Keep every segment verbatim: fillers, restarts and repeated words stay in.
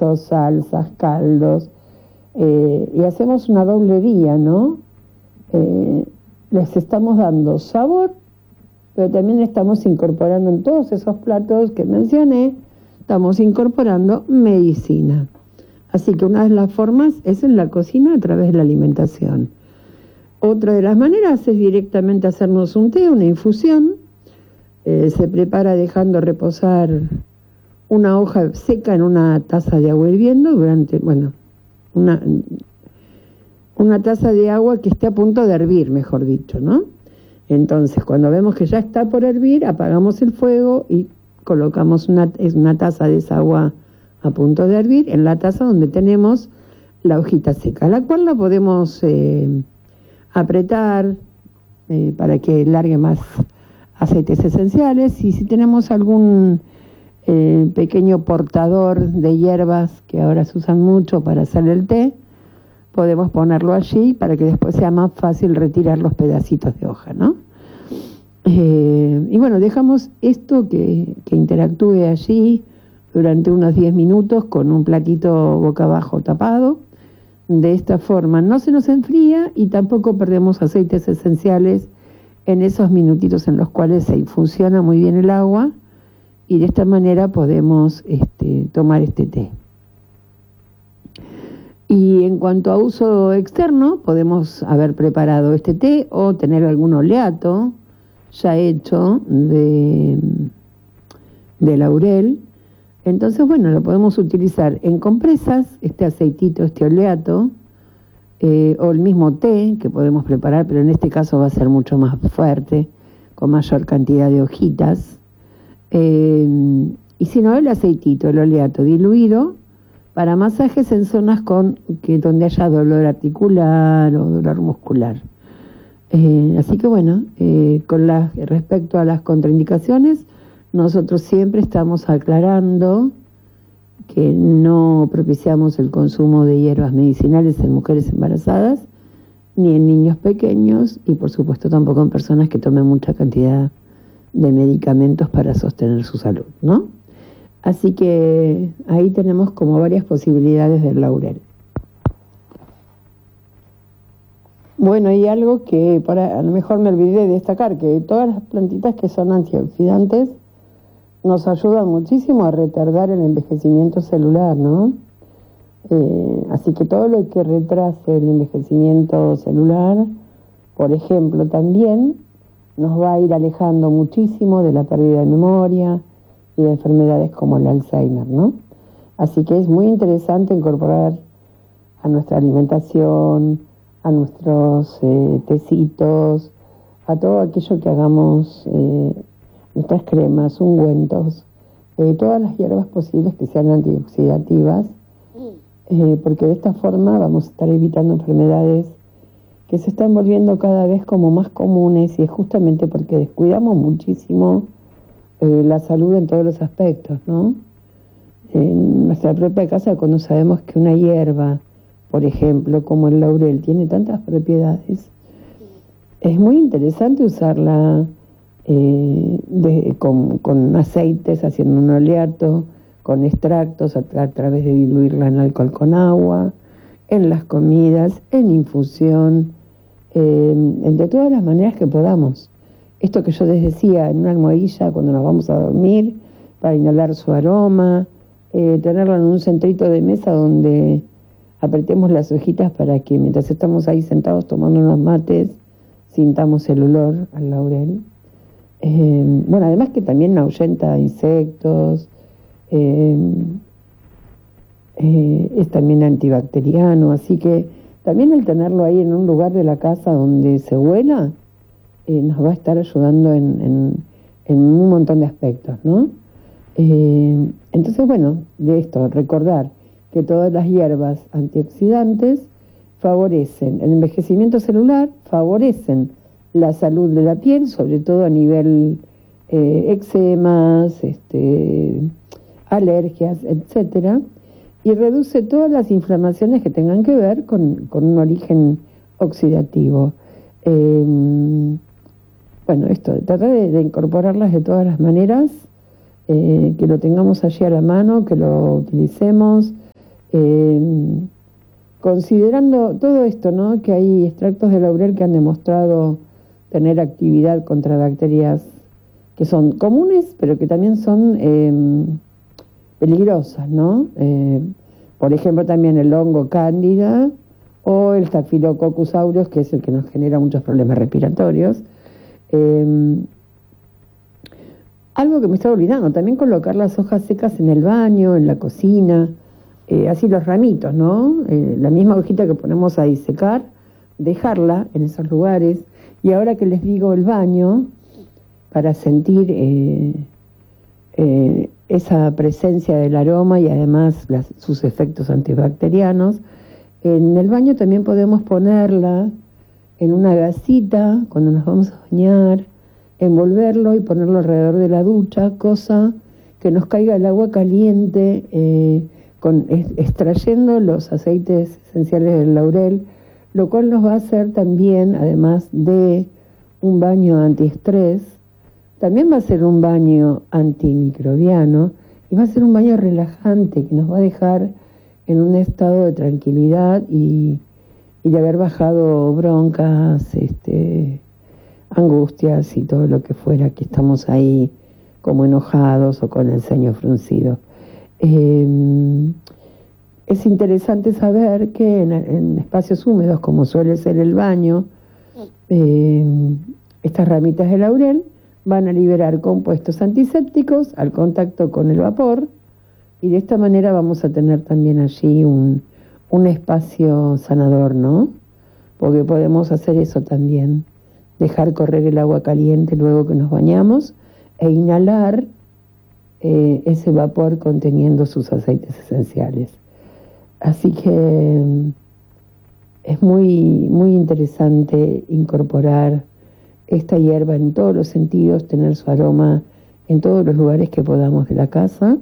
guisos, salsas, caldos, eh, y hacemos una doble vía, ¿no? Eh, les estamos dando sabor, pero también estamos incorporando en todos esos platos que mencioné, estamos incorporando medicina. Así que una de las formas es en la cocina a través de la alimentación. Otra de las maneras es directamente hacernos un té, una infusión. Eh, se prepara dejando reposar una hoja seca en una taza de agua hirviendo durante, bueno, una, una taza de agua que esté a punto de hervir, mejor dicho, ¿no? Entonces, cuando vemos que ya está por hervir, apagamos el fuego y colocamos una, una taza de esa agua a punto de hervir en la taza donde tenemos la hojita seca, la cual la podemos eh, apretar eh, para que largue más aceites esenciales, y si tenemos algún eh, pequeño portador de hierbas que ahora se usan mucho para hacer el té, podemos ponerlo allí para que después sea más fácil retirar los pedacitos de hoja, ¿no? Eh, y bueno, dejamos esto que, que interactúe allí durante unos diez minutos con un platito boca abajo tapado. De esta forma no se nos enfría y tampoco perdemos aceites esenciales en esos minutitos en los cuales se infusiona muy bien el agua, y de esta manera podemos este, tomar este té. Y en cuanto a uso externo, podemos haber preparado este té o tener algún oleato ya hecho de, de laurel. Entonces, bueno, lo podemos utilizar en compresas, este aceitito, este oleato, eh, o el mismo té que podemos preparar, pero en este caso va a ser mucho más fuerte, con mayor cantidad de hojitas. Eh, y si no, el aceitito, el oleato diluido, para masajes en zonas con que donde haya dolor articular o dolor muscular. Eh, así que bueno, eh, con la, respecto a las contraindicaciones, nosotros siempre estamos aclarando que no propiciamos el consumo de hierbas medicinales en mujeres embarazadas, ni en niños pequeños, y por supuesto tampoco en personas que tomen mucha cantidad de medicamentos para sostener su salud, ¿no? Así que ahí tenemos como varias posibilidades del laurel. Bueno, y algo que para, a lo mejor me olvidé de destacar, que todas las plantitas que son antioxidantes nos ayudan muchísimo a retardar el envejecimiento celular, ¿no? Eh, así que todo lo que retrase el envejecimiento celular, por ejemplo, también nos va a ir alejando muchísimo de la pérdida de memoria y de enfermedades como el Alzheimer, ¿no? Así que es muy interesante incorporar a nuestra alimentación, a nuestros eh, tecitos, a todo aquello que hagamos, eh, nuestras cremas, ungüentos, eh, todas las hierbas posibles que sean antioxidativas, eh, porque de esta forma vamos a estar evitando enfermedades que se están volviendo cada vez como más comunes, y es justamente porque descuidamos muchísimo eh, la salud en todos los aspectos, ¿no? En nuestra propia casa, cuando sabemos que una hierba, por ejemplo, como el laurel, tiene tantas propiedades, es muy interesante usarla eh, de, con, con aceites, haciendo un oleato, con extractos, a, a través de diluirla en alcohol con agua, en las comidas, en infusión, eh, de todas las maneras que podamos. Esto que yo les decía, en una almohadilla cuando nos vamos a dormir, para inhalar su aroma, eh, tenerlo en un centrito de mesa donde apretemos las hojitas para que mientras estamos ahí sentados tomando unos mates, sintamos el olor al laurel. Eh, bueno, además que también ahuyenta insectos, eh, eh, es también antibacteriano, así que también el tenerlo ahí en un lugar de la casa donde se huela, eh, nos va a estar ayudando en, en, en un montón de aspectos, ¿no? Eh, entonces, bueno, de esto, recordar que todas las hierbas antioxidantes favorecen el envejecimiento celular, favorecen la salud de la piel, sobre todo a nivel eh, eczemas, este, alergias, etcétera, y reduce todas las inflamaciones que tengan que ver con, con un origen oxidativo. Eh, bueno, esto, tratar de, de incorporarlas de todas las maneras, eh, que lo tengamos allí a la mano, que lo utilicemos, Eh, considerando todo esto, ¿no? Que hay extractos de laurel que han demostrado tener actividad contra bacterias que son comunes, pero que también son eh, peligrosas, ¿no? Eh, por ejemplo, también el hongo cándida o el Staphylococcus aureus, que es el que nos genera muchos problemas respiratorios. Eh, algo que me estaba olvidando, también colocar las hojas secas en el baño, en la cocina, eh, así los ramitos, ¿no? Eh, la misma hojita que ponemos a disecar, dejarla en esos lugares. Y ahora que les digo el baño, para sentir eh, eh, esa presencia del aroma y además las, sus efectos antibacterianos, en el baño también podemos ponerla en una gasita cuando nos vamos a bañar, envolverlo y ponerlo alrededor de la ducha, cosa que nos caiga el agua caliente, eh, con, extrayendo los aceites esenciales del laurel, lo cual nos va a hacer también, además de un baño antiestrés, también va a ser un baño antimicrobiano y va a ser un baño relajante que nos va a dejar en un estado de tranquilidad y, y de haber bajado broncas, este, angustias y todo lo que fuera, que estamos ahí como enojados o con el ceño fruncido. Eh, es interesante saber que en, en espacios húmedos, como suele ser el baño, eh, estas ramitas de laurel van a liberar compuestos antisépticos al contacto con el vapor y de esta manera vamos a tener también allí un, un espacio sanador, ¿no? Porque podemos hacer eso también, dejar correr el agua caliente luego que nos bañamos e inhalar eh, ese vapor conteniendo sus aceites esenciales. Así que es muy, muy interesante incorporar esta hierba en todos los sentidos, tener su aroma en todos los lugares que podamos de la casa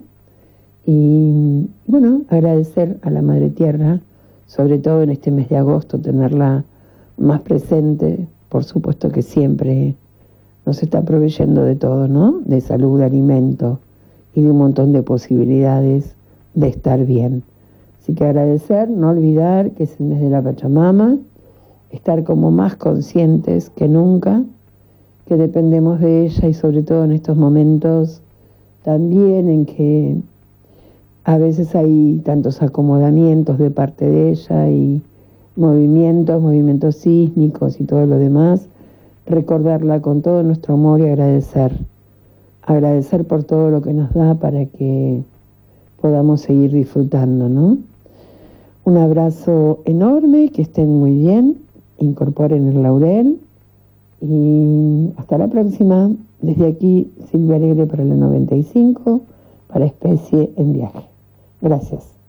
y, bueno, agradecer a la Madre Tierra, sobre todo en este mes de agosto, tenerla más presente, por supuesto que siempre nos está proveyendo de todo, ¿no? De salud, de alimento y de un montón de posibilidades de estar bien. Así que agradecer, no olvidar que es el mes de la Pachamama, estar como más conscientes que nunca, que dependemos de ella y sobre todo en estos momentos también en que a veces hay tantos acomodamientos de parte de ella y movimientos, movimientos sísmicos y todo lo demás, recordarla con todo nuestro amor y agradecer, agradecer por todo lo que nos da para que podamos seguir disfrutando, ¿no? Un abrazo enorme, que estén muy bien, incorporen el laurel y hasta la próxima. Desde aquí, Silvia Alegre para la noventa y cinco, para Especie en Viaje. Gracias.